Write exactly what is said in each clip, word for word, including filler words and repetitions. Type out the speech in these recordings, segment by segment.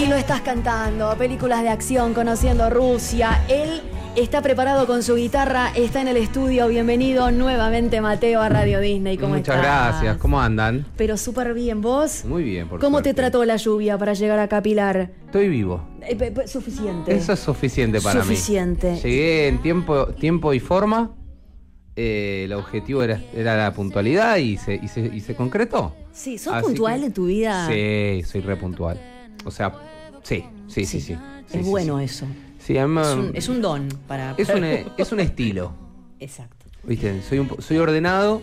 Y lo estás cantando, películas de acción, conociendo Rusia. Él está preparado con su guitarra, está en el estudio. Bienvenido nuevamente, Mateo, a Radio Disney. ¿Cómo Muchas estás? gracias, ¿cómo andan? Pero súper bien, ¿vos? Muy bien, por ¿Cómo suerte. te trató la lluvia para llegar a Pilar? Estoy vivo. Eh, pe- pe- suficiente. Eso es suficiente para Suficiente. mí. Llegué en tiempo, tiempo y forma. Eh, el objetivo era, era la puntualidad y se, y, se, y se concretó. Sí, ¿sos Así puntual que- en tu vida? Sí, soy re puntual. O sea, sí, sí, sí, sí. Sí, Es sí, bueno sí. eso. Sí, a mí me- Es un, es un don para... es un, es un estilo. Exacto. ¿Viste? Soy, un, po- soy ordenado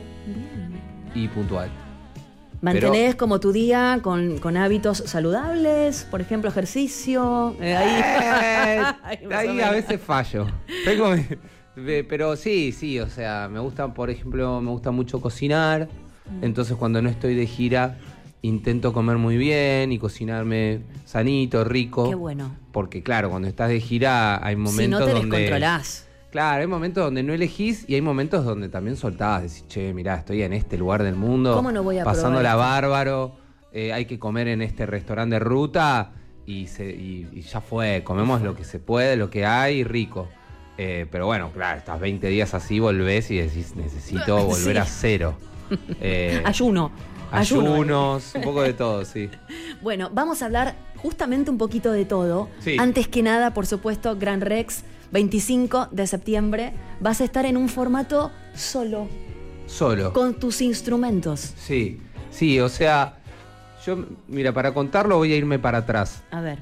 y puntual. ¿Mantenés como tu día con, con hábitos saludables? Por ejemplo, ejercicio. Eh, ahí Eh, Ahí más o ahí a menos. veces fallo. Tengo mi- ve- pero sí, sí, o sea, me gusta, por ejemplo, me gusta mucho cocinar. Entonces cuando no estoy de gira, intento comer muy bien y cocinarme sanito, rico. Qué bueno. Porque claro, cuando estás de gira hay momentos Si no te donde... descontrolás. Claro, hay momentos donde no elegís y hay momentos donde también soltás. Decís, che, mirá, estoy en este lugar del mundo. ¿Cómo no voy a pasándola probar esto? bárbaro. eh, hay que comer en este restaurante de ruta y, se, y, y ya fue. Comemos lo que se puede, lo que hay, rico. Eh, pero bueno, claro, estás veinte días así, volvés y decís, necesito volver Sí. a cero. Eh, Ayuno. Ayuno. ayunos, un poco de todo, sí. Bueno, vamos a hablar justamente un poquito de todo. Sí. Antes que nada, por supuesto, Gran Rex, veinticinco de septiembre. Vas a estar en un formato solo, Solo. con tus instrumentos. Sí, sí, o sea, yo, mira, para contarlo voy a irme para atrás. A ver.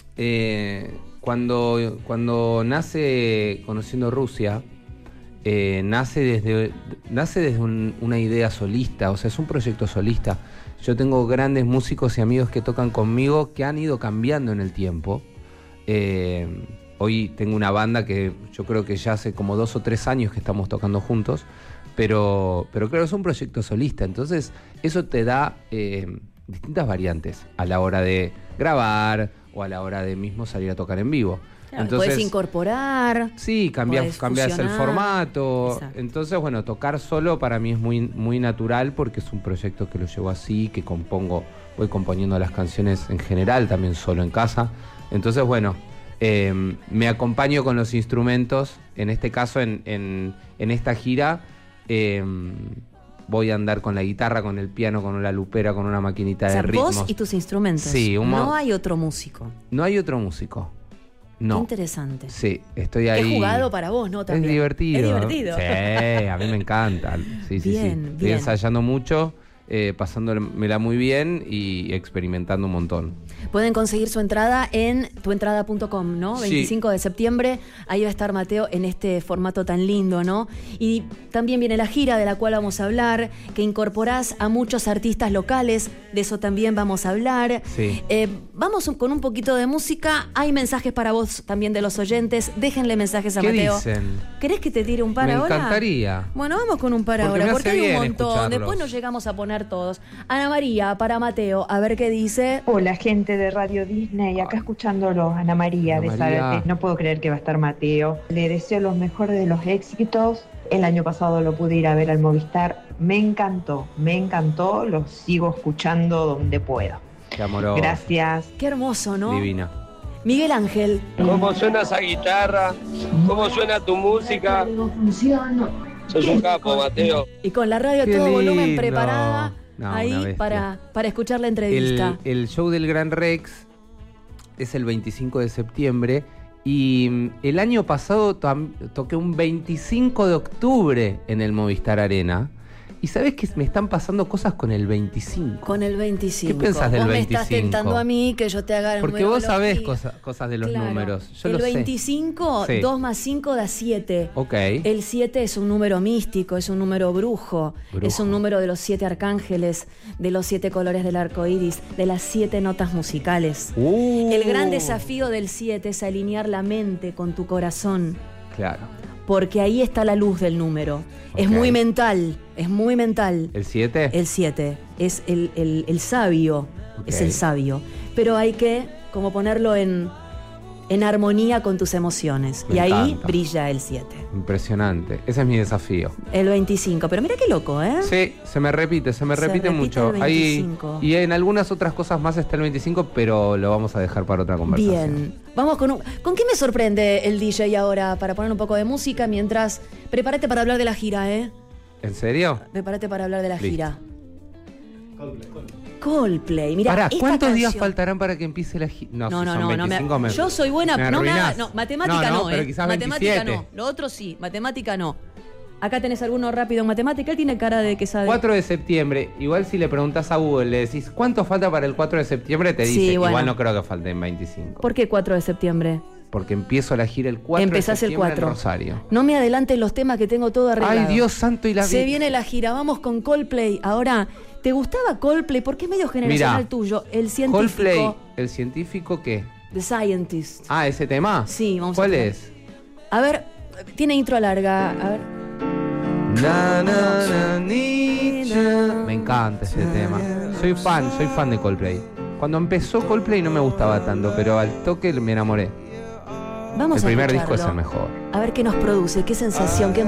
Eh, cuando, cuando nace Conociendo Rusia, eh, nace desde, nace desde un- una idea solista, o sea, es un proyecto solista. Yo tengo grandes músicos y amigos que tocan conmigo que han ido cambiando en el tiempo. Eh, hoy tengo una banda que yo creo que ya hace como dos o tres años que estamos tocando juntos, pero, pero claro, es un proyecto solista, entonces eso te da eh, distintas variantes a la hora de grabar o a la hora de mismo salir a tocar en vivo. Claro, podés incorporar. Sí, cambias, podés cambias el fusionar. formato. Exacto. Entonces, bueno, tocar solo para mí es muy, muy natural porque es un proyecto que lo llevo así, que compongo, voy componiendo las canciones en general, también solo en casa. Entonces, bueno, eh, me acompaño con los instrumentos. En este caso, en, en, en esta gira, eh, voy a andar con la guitarra, con el piano, con la lupera, con una maquinita O sea, de ritmos. vos y tus instrumentos. Sí, un mo- No hay otro músico. No hay otro músico. No. Qué interesante. Sí, estoy Qué ahí. jugado para vos, ¿no? También. Es divertido. Es divertido. Sí, a mí me encanta. Sí, sí, Bien, sí. Estoy bien. ensayando mucho, eh, pasándomela muy bien y experimentando un montón. Pueden conseguir su entrada en tuentrada punto com, ¿no? Sí. veinticinco de septiembre, ahí va a estar Mateo en este formato tan lindo, ¿no? Y también viene la gira de la cual vamos a hablar, que incorporás a muchos artistas locales, de eso también vamos a hablar. Sí. Eh, vamos con un poquito de música, hay mensajes para vos también de los oyentes, déjenle mensajes a ¿Qué Mateo. dicen? ¿Querés que te tire un par Me ahora? encantaría. Bueno, vamos con un par Porque ahora, me porque hace hay un bien montón, escucharlos. después nos llegamos a poner todos. Ana María, para Mateo, a ver qué dice. Hola gente de Radio Disney, acá escuchándolo, Ana María Ana de María. Zárate. No puedo creer que va a estar Mateo. Le deseo los mejores de los éxitos. El año pasado lo pude ir a ver al Movistar. Me encantó, me encantó. Lo sigo escuchando donde puedo. Qué amoroso. Gracias. Qué hermoso, ¿no? Divina. Miguel Ángel. ¿Cómo suena esa guitarra? ¿Cómo suena tu música? Sos un capo, Mateo. Y con la radio a Qué todo volumen lindo. preparada No, una ahí bestia. para, para escuchar la El, entrevista. el show del Gran Rex es el veinticinco de septiembre y mm, el año pasado tam- toqué un veinticinco de octubre en el Movistar Arena. Y sabés que me están pasando cosas con el veinticinco. Con el veinticinco. ¿Qué pensás del vos me estás veinticinco? tentando a mí que yo te haga Porque vos sabés numerología. cosa- cosas de los Claro. números. Yo el lo sé. veinticinco, Sí. dos más cinco da siete. Ok. El siete es un número místico, es un número brujo, Brujo. es un número de los siete arcángeles, de los siete colores del arco iris, de las siete notas musicales. Uh. El gran desafío del siete es alinear la mente con tu corazón, Claro. porque ahí está la luz del número. Es Ok. muy mental, es muy mental. ¿El siete? El siete es el, el- el sabio, Ok. es el sabio. Pero hay que como ponerlo en, en armonía con tus emociones. Me y ahí encanta. brilla el siete. Impresionante. Ese es mi desafío. El veinticinco. Pero mira qué loco, ¿eh? Sí, se me repite, se me Se repite, repite mucho. el Ahí, veinticinco. y en algunas otras cosas más está el veinticinco, pero lo vamos a dejar para otra conversación. Bien. Vamos con un... ¿Con qué me sorprende el D J ahora para poner un poco de música mientras... Prepárate para hablar de la gira, ¿eh? ¿En serio? Prepárate para hablar de la Listo. gira. Coldplay. Mira, Pará, esta ¿cuántos días canción- faltarán para que empiece la gira? No, No, si no, son no, no me- veinticinco me- yo soy buena, me no me hagas, arruinás. no, matemática no, no, pero eh. quizás Matemática veintisiete. no, lo otro sí, matemática no. Acá tenés alguno rápido en matemática, él tiene cara de que sabe. cuatro de septiembre, igual si le preguntás a Google, le decís ¿cuánto falta para el cuatro de septiembre? Te Sí, dice, bueno. igual no creo que falten veinticinco. ¿Por qué cuatro de septiembre? Porque empiezo la gira el cuatro Empezás de el septiembre cuatro. en Rosario. No me adelantes los temas que tengo todo arreglado. Ay, Dios santo y la Se vi- viene la gira, vamos con Coldplay. Ahora, ¿te gustaba Coldplay? Porque es medio generacional Mirá, tuyo. El científico. Coldplay, ¿el científico qué? The Scientist. Ah, ¿ese tema? Sí, vamos a ¿Cuál escuchar. es? A ver, tiene intro larga. A ver. Na, na, na, ni, na. Me encanta ese tema. Soy fan, soy fan de Coldplay. Cuando empezó Coldplay no me gustaba tanto, pero al toque me enamoré. Vamos El a primer disco es escucharlo. el mejor. A ver qué nos produce, qué sensación, qué